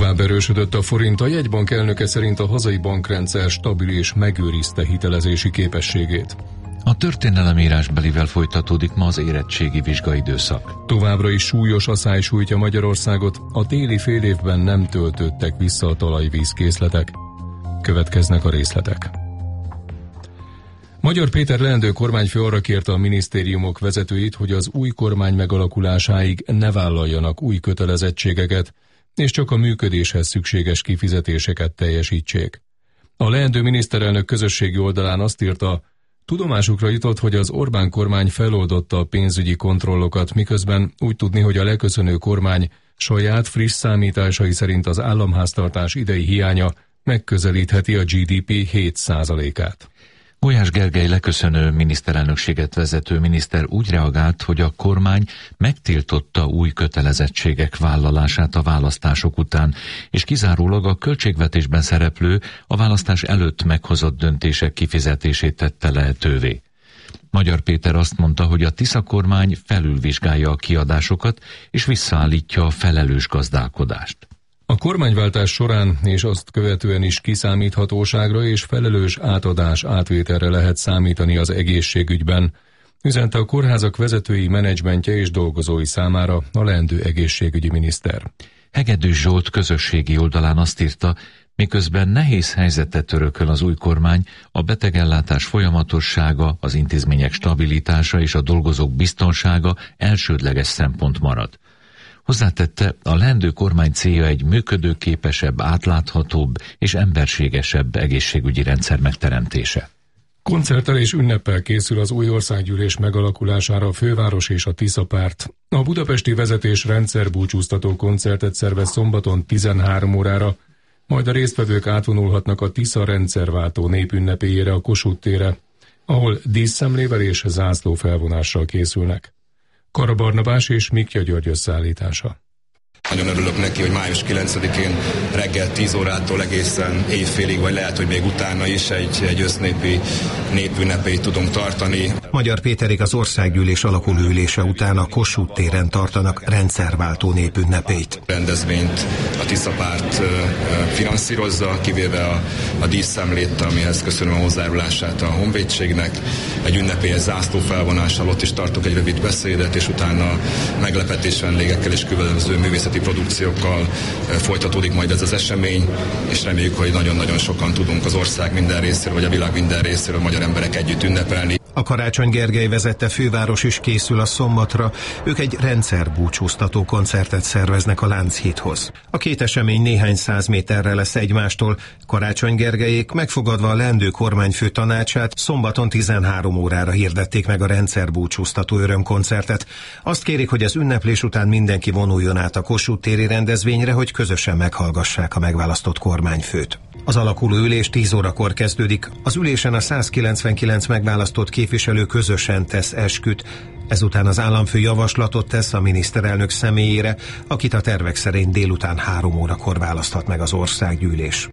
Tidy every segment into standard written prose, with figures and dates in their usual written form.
Tovább erősödött a forint, a jegybank elnöke szerint a hazai bankrendszer stabil és megőrizte hitelezési képességét. A történelemírásbelivel folytatódik ma az érettségi vizsgaidőszak. Továbbra is súlyos aszály sújtja Magyarországot, a téli félévben nem töltődtek vissza a talajvízkészletek. Következnek a részletek. Magyar Péter leendő kormányfő arra kérte a minisztériumok vezetőit, hogy az új kormány megalakulásáig ne vállaljanak új kötelezettségeket, és csak a működéshez szükséges kifizetéseket teljesítsék. A leendő miniszterelnök közösségi oldalán azt írta, tudomásukra jutott, hogy az Orbán kormány feloldotta a pénzügyi kontrollokat, miközben úgy tudni, hogy a leköszönő kormány saját friss számításai szerint az államháztartás idei hiánya megközelítheti a GDP 7%-át. Gulyás Gergely leköszönő miniszterelnökséget vezető miniszter úgy reagált, hogy a kormány megtiltotta új kötelezettségek vállalását a választások után, és kizárólag a költségvetésben szereplő, a választás előtt meghozott döntések kifizetését tette lehetővé. Magyar Péter azt mondta, hogy a Tisza kormány felülvizsgálja a kiadásokat, és visszaállítja a felelős gazdálkodást. A kormányváltás során és azt követően is kiszámíthatóságra és felelős átadás-átvételre lehet számítani az egészségügyben, üzente a kórházak vezetői, menedzsmentje és dolgozói számára a leendő egészségügyi miniszter. Hegedűs Zsolt közösségi oldalán azt írta, miközben nehéz helyzetet örököl az új kormány, a betegellátás folyamatossága, az intézmények stabilitása és a dolgozók biztonsága elsődleges szempont marad. Hozzátette, a leendő kormány célja egy működőképesebb, átláthatóbb és emberségesebb egészségügyi rendszer megteremtése. Koncerttel és ünneppel készül az új országgyűlés megalakulására a főváros és a Tisza párt. A budapesti vezetés rendszerbúcsúztató koncertet szervez szombaton 13 órára, majd a résztvevők átvonulhatnak a Tisza rendszerváltó népünnepéjére a Kossuth térre, ahol díszszemlével és zászlófelvonással készülnek. Kara Barnabás és Mikja György összeállítása. Nagyon örülök neki, hogy május 9-én reggel 10 órától egészen éjfélig, vagy lehet, hogy még utána is egy össznépi népünnepét tudunk tartani. Magyar Péterék az országgyűlés alakuló ülése után a Kossuth téren tartanak rendszerváltó népünnepét. Rendezvényt a Tisza párt finanszírozza, kivéve a díszszemlét, amihez köszönöm a hozzájárulását a honvédségnek. Egy ünnepélyes zászlófelvonással ott is tartok egy rövid beszédet, és utána meglepetés vendégekkel és különböző művészeti produkciókkal folytatódik majd ez az esemény, és reméljük, hogy nagyon-nagyon sokan tudunk az ország minden részéről, vagy a világ minden részéről magyar emberek együtt ünnepelni. A Karácsony Gergely vezette főváros is készül a szombatra, ők egy rendszerbúcsúztató koncertet szerveznek a Lánchídhoz. A két esemény néhány száz méterre lesz egymástól, Karácsony Gergelyék megfogadva a leendő kormányfő tanácsát szombaton 13 órára hirdették meg a rendszerbúcsúztató örömkoncertet. Azt kérik, hogy az ünneplés után mindenki vonuljon át a Kossuth téri rendezvényre, hogy közösen meghallgassák a megválasztott kormányfőt. Az alakuló ülés 10 órakor kezdődik. Az ülésen a 199 megválasztott képviselő közösen tesz esküt. Ezután az államfő javaslatot tesz a miniszterelnök személyére, akit a tervek szerint délután 3 órakor választhat meg az országgyűlés.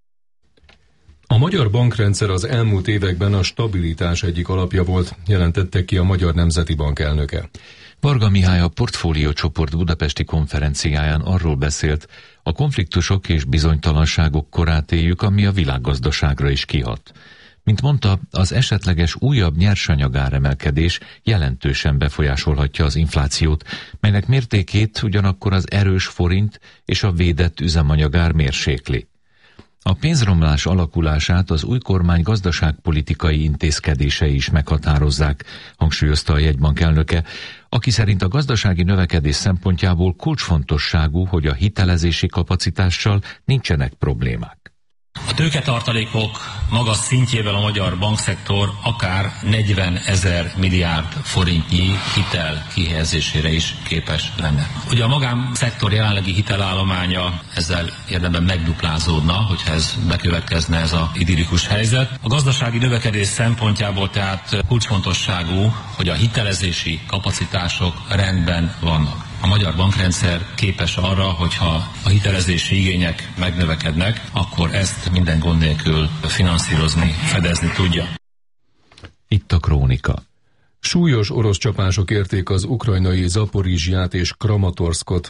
A magyar bankrendszer az elmúlt években a stabilitás egyik alapja volt, jelentette ki a Magyar Nemzeti Bank elnöke. Varga Mihály a Portfóliócsoport budapesti konferenciáján arról beszélt, a konfliktusok és bizonytalanságok korát éljük, ami a világgazdaságra is kihat. Mint mondta, az esetleges újabb nyersanyagáremelkedés jelentősen befolyásolhatja az inflációt, melynek mértékét ugyanakkor az erős forint és a védett üzemanyagár mérsékli. A pénzromlás alakulását az új kormány gazdaságpolitikai intézkedései is meghatározzák, hangsúlyozta a jegybank elnöke, aki szerint a gazdasági növekedés szempontjából kulcsfontosságú, hogy a hitelezési kapacitással nincsenek problémák. A tőketartalékok magas szintjével a magyar bankszektor akár 40 000 milliárd forintnyi hitel kihelyezésére is képes lenne. Ugye a magánszektor jelenlegi hitelállománya ezzel érdemben megduplázódna, hogyha ez bekövetkezne ez a idillikus helyzet. A gazdasági növekedés szempontjából tehát kulcsfontosságú, hogy a hitelezési kapacitások rendben vannak. A magyar bankrendszer képes arra, hogyha a hitelezési igények megnövekednek, akkor ezt minden gond nélkül finanszírozni, fedezni tudja. Itt a krónika. Súlyos orosz csapások érték az ukrajnai Zaporizsját és Kramatorszkot,